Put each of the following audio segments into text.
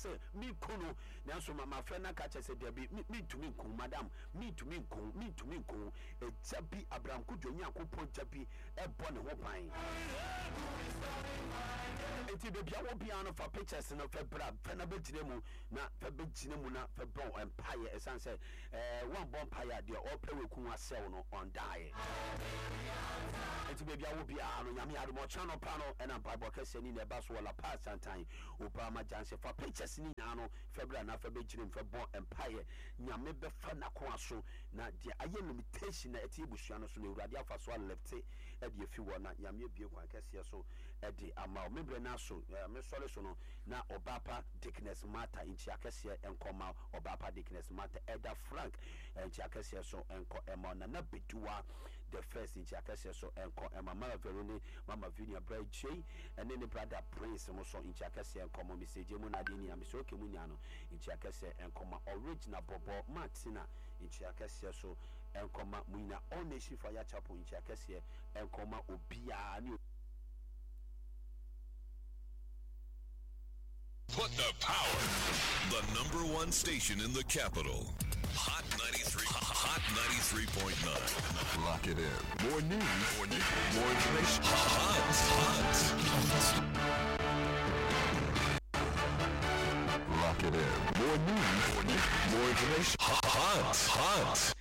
say me kunu nanso mama friend na ka say there be me to me kun madam me to me kun e jabi Abraham Kudwo Nyankopon jabi e bone ho pan enti be bia wo bia no fa pictures no fa bra fa na begire mu na fa begire mu na fa bon empire esan say one bon empire de o pewe kun asel no on die enti be bia wo bia no nyame adom channel pano and Bible kese ni na ba so wala pass antan opa ma janse fa pictures ni na no fa bra na fa begire fa bon empire nyame be fa na ko aso na de aye limitation na eti busua no so na urade afa so left e de afi wo na nyame bie kwa kese so e de ama mebre na so me sole so no na obapa Dickness Matter inchi akese enkoma obapa Dickness Matter Elder Frank inchi akese so enko ema na beduwa the first inchi akese so enko ema mama Veroni mama Vinia Bray J and then the brother Prince mo so inchi akese enkomo message mu na de ni am so ke mu nya no inchi akese enkoma original Bobo Martina inchi akese so enkoma mu nya all nation fire chapel inchi akese enkoma obia ni. Put the power. The #1 station in the capital. Hot 93. Hot 93.9. Lock it in. More news. More information. Hot. Lock it in. More news. More information. Hot.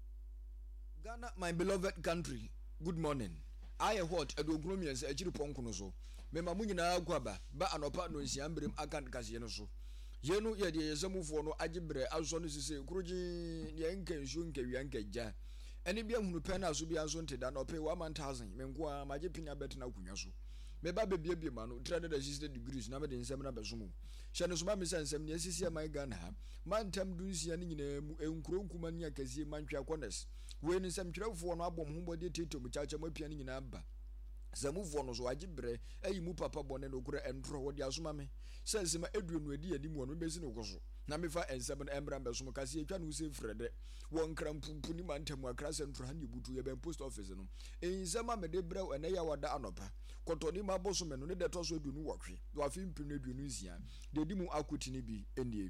Ghana, my beloved country. Good morning. I what Edogromians a chiriponkuno so. Mema munyina agwaba ba anopa no nsiambrem akan kase no so. Yenu ye de yesamufo no agibre aso no sise kuruji ye nkansu nkawia nkagya. Ene bia hunu pe na so bia so nteda no pe 1000 menko a maje pinya bet na kunwa so. Meba bebie ma no 360 degrees na me de nsem na besomo. Hye no so ma mesensem ne asisi my Ghana ha. Mantam dunsia ni nyina mu enkuro nkuma ni akasie mantwa corners. We ni nsem twerefo no abom ho bode tito mu chacha mapia ni nyina aba. Zamufo no so agibre ayi mu papa bone no kura endro wodi asoma me sense ma eduonu edi animu no bezi no koso na me fa ensem na embra beso kase etwa no se frede won krampumpu ni mantamu akra central ha ni butu ye ben post office no ensem ma de brew ene ya wada anopa koto ni ma boso me no ne de to so eduonu wotwe do afim pinu eduonu nsia de di mu akuti ni bi enie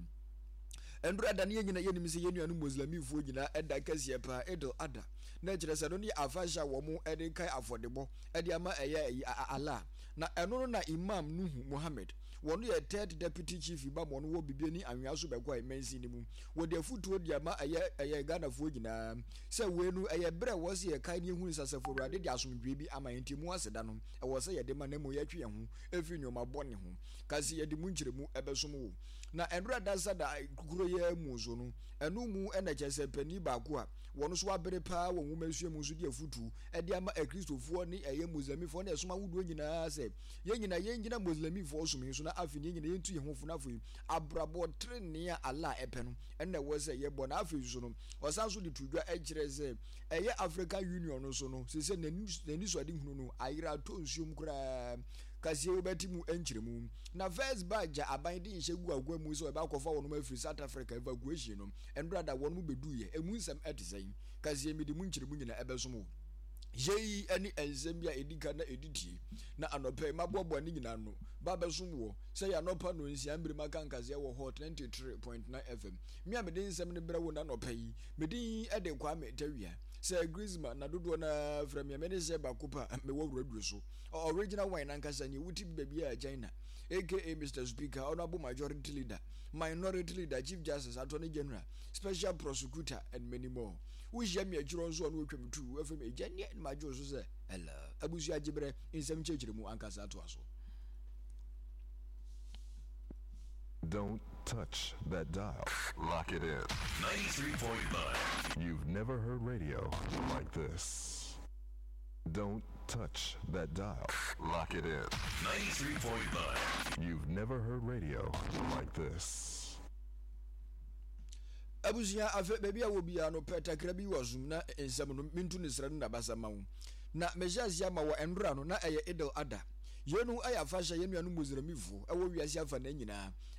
Endro adani nyina yenim se yenuanu muslimifo nyina eda kase pa edel ada na kire se no ni afasha wo mu ede kai afodebo ede ama eye ala na eno no na imam Nuhu Muhammad wono ye third deputy chief imam wono wo bibie ni anwa so bekwa imensi ni mu wo de futuo de ama eye Ghana fo nyina se wenu eye bre wo se ye kai ni hu sasafo ruade de asomdwe bi ama entimu aseda no e wo se ye de ma na mo ye twe ho efi nyoma bone ho kase ye de mu nkiremu ebesom wo na endro adasa da kukuro ye muzo no enu mu ena chese pani ba ko a wono so abere pa wo nwumasue mu so de afutu e de ama kristofo ni eye muslimifo na esoma wudo nyina se ye nyina muslimifo so mi so na afi ni nyina yentu ye hofo na afi abrabo trenia ala epeno ena wo se ye bo na afi so no osan so de tudwa ejire se eye African Union no so no se nani so ade hunu no ayira to nsuom kura kasi obetimu enchiremu na first badge aban de nhegu agwamu so e ba kofa wono ma free South Africa evacuation no endrada wono mu beduye emu nsem etisen kasi emidi mu nchiremu nyina ebesomo yei ani enzembia edika na editi na anope mabobo ani nyina no ba besomwo se ya nopa no nsiambere makankaze wo hot 93.9 FM mi amede nsem ne brewo na nopa yi medi ede kwa me tawia se Griezmann na dodo na frame me ne se bakopa me wo wura so original wine ankasa ni wuti baby a China aka Mr. Speaker honorable majority leader minority leader chief justice attorney general special prosecutor and many more we jam ya jiro so no twemtu afem ejanye majo so se ela abusu agibre insem chechire mu ankasa to aso. Don't touch that dial. Lock it in. 93.9. You've never heard radio like this. Don't touch that dial. Lock it in. 93.9. You've never heard radio like this. Abusia afa baby a wo bia no petakra bi wazum na ensem no mintu ne sra na basa mawo na mejazia ma wo endra no na eye idol ada yenu aya fasha yenu anu muslimifo ewo wiase afa na nyina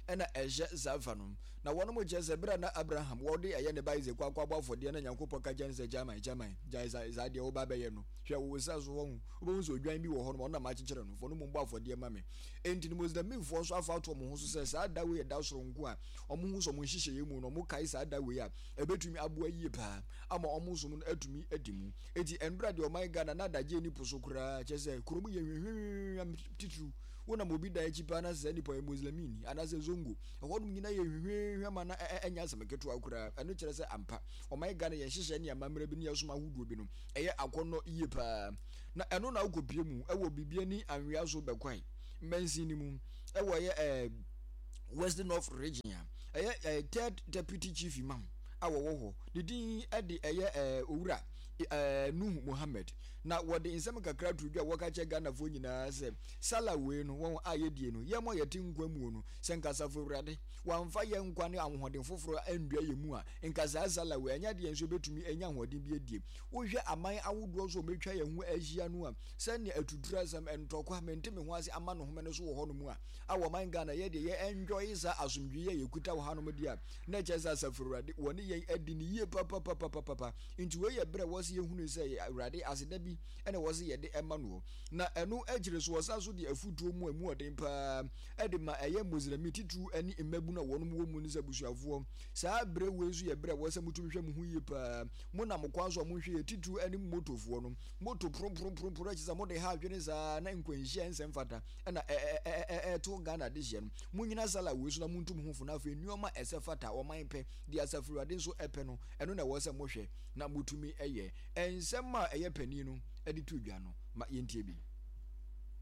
ɛna ɛhyɛ zafa no na wɔn mo kyɛ sɛ bere na Abraham wɔde ɛyɛ ne ba Isaac akɔ abɔfɔdeɛ na Nyankopɔn ka kyɛn sɛ German gya za deɛ woba bɛyɛ no hwɛ wo sa so wɔn wobɛhu sɛ odwan bi wɔ hɔ no ɔna ma kyekyere no fo no mo bɔ afɔdeɛ ma me enti no Muslimfoɔ so afa to mo ho so sɛ saa da we da soro nko a ɔmo hu so mo nhyehyɛ yɛ mu no mo kai saa da we a ɛbɛtumi aboa yie paa ama ɔmo so no atumi adi mu enti ɛndura deɛ ɔman Ghana na adagye ni po so koraa kyɛ sɛ kurom yɛ hwehwehwehwɛ titru wona mo bi da akyi pa na sɛ nipa muslimini anase zongo ɛhɔ no nyina yɛ hwehwehwɛ ma na ɛnya asɛm ketewa koraa ɛno kyerɛ sɛ ampa ɔman Ghana yɛ hyehyɛ ne amammerɛ bi ne yɛ soma ahodoɔ bi no ɛyɛ akɔnnɔ yie paa na ɛno na wokɔpie mu ɛwɔ bibia ni anwea so bɛkwan mmansi ni mu ɛwɔ yɛ Western North region ɛyɛ third deputy chief imam a wɔwɔ hɔ de din ɛde ɛyɛ owura Nuhu Muhammad na wɔde nsɛm kakra to dwa wɔka kyɛ Ghana fo nyinaa sɛ sala wei no wɔn a yɛdie no yɛmɔ yɛte nkwa mu no sɛ nkasa fowurade wɔamfa yɛ nkwa ne ahoɔden foforɔ andua yɛ mu a nkasa sala wei anya deɛ nso betumi anya ahoɔden bi adie wohwɛ aman awodoɔ so metwa yɛn ho ahyia no a sɛnea atudura asɛm ɛntɔkwa mente me ho ase ama no home no so wɔ hɔ no mu a awɔ man Ghana yɛde yɛ enjoy sa asomdwe yɛ yɛkuta wɔ hanom di a na kyɛ sɛ asafowurade wɔne yɛn adi ne yie papa nti wei yɛ brɛ wɔse yɛhunu sɛ awurade aseda bi ɛna wɔse yɛde ɛma no na ɛno agyire so wɔsa so de afutuo mu emu ɔden paa ɛde ma ɛyɛ Muslim titru ɛne mmabu na wɔn wɔ mu ne sɛ busuafoɔ saa brɛ wei so yɛ brɛ wɔsɛ mutum hwɛ mu ho yie paa mo na mo kwan so mo hwɛ titru ɛne motofoɔ no moto pro akyi sɛ mo de ha adwene saa na nkwanhyia nsɛm fata ɛna to Ghana de hyɛ no mo nyina sala wei so na montum ho fo na afei nneɔma ɛsɛ fata ɔman pɛ de asafurade nso ɛpɛ no ɛno na wɔsɛ mo hwɛ na motumi ɛyɛ nsɛm a ɛyɛ pani no ɛde to dwa no ma yɛntie bi